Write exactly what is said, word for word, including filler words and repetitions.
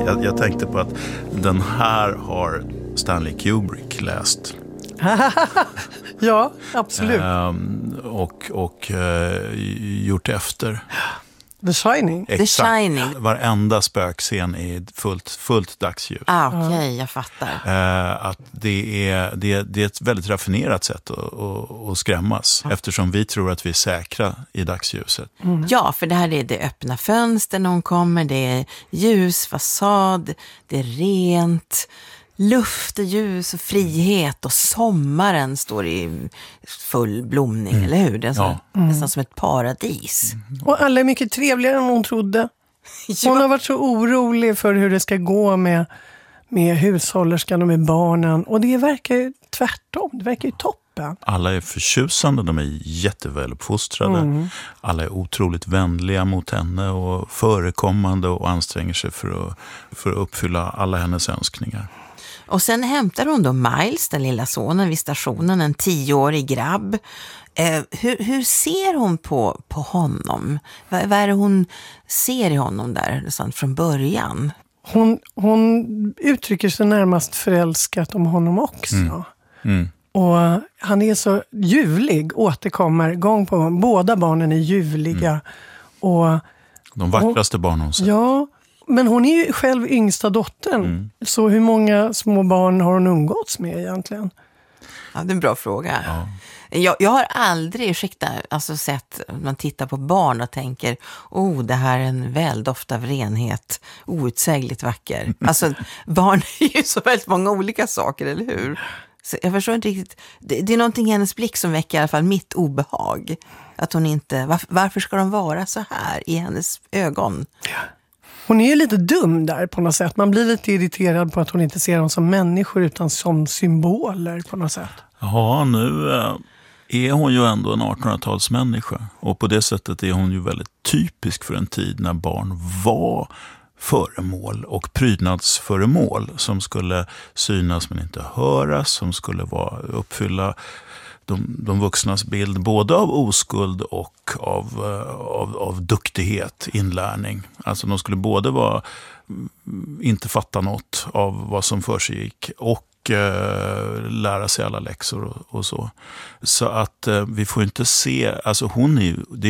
Jag, jag tänkte på att den här har Stanley Kubrick läst. Ja, absolut. Ehm, och och uh, gjort efter. The Shining. Exakt. The Shining. Varenda spökscen är fullt, fullt dagsljus. Ah, okej, okay, jag fattar. Uh, att det är, det, det är ett väldigt raffinerat sätt att, att, att skrämmas. Ja. Eftersom vi tror att vi är säkra i dagsljuset. Mm. Ja, för det här är det öppna fönster när hon kommer. Det är ljus, fasad, det är rent. Luft och ljus och frihet och sommaren står i full blomning, mm. eller hur? Det är så, ja. Nästan mm. som ett paradis. Mm. Och alla är mycket trevligare än hon trodde. Ja. Hon har varit så orolig för hur det ska gå med, med hushållerskan och med barnen. Och det verkar ju tvärtom, det verkar ju toppen. Alla är förtjusande, de är jätteväluppfostrade. Mm. Alla är otroligt vänliga mot henne och förekommande och anstränger sig för att, för att uppfylla alla hennes önskningar. Och sen hämtar hon då Miles, den lilla sonen, vid stationen, en tioårig grabb. Eh, hur, hur ser hon på, på honom? Vad, vad är det hon ser i honom där sånt, från början? Hon, hon uttrycker sig närmast förälskat om honom också. Mm. Mm. Och han är så ljuvlig, återkommer gång på gång. Båda barnen är ljuvliga. Mm. Och, de vackraste barnen hon sett. Ja. Men hon är ju själv yngsta dottern. Mm. Så hur många små barn har hon umgåtts med egentligen? Ja, det är en bra fråga. Ja. Jag, jag har aldrig, ursäkta, alltså sett, man tittar på barn och tänker, oh, det här är en väldoft av renhet, outsägligt vacker. Alltså, barn är ju så väldigt många olika saker, eller hur? Så jag förstår inte riktigt, det, det är någonting i hennes blick som väcker i alla fall mitt obehag. Att hon inte, varför, varför ska de vara så här i hennes ögon? Ja. Hon är ju lite dum där på något sätt. Man blir lite irriterad på att hon inte ser dem som människor utan som symboler på något sätt. Ja, nu är hon ju ändå en artonhundratalsmänniska. Och på det sättet är hon ju väldigt typisk för en tid när barn var föremål och prydnadsföremål som skulle synas men inte höras, som skulle vara, uppfylla De, de vuxnas bild både av oskuld och av, av, av duktighet, inlärning. Alltså de skulle både vara, inte fatta något av vad som för sig gick och eh, lära sig alla läxor och, och så. Så att eh, vi får inte se, alltså hon är ju, det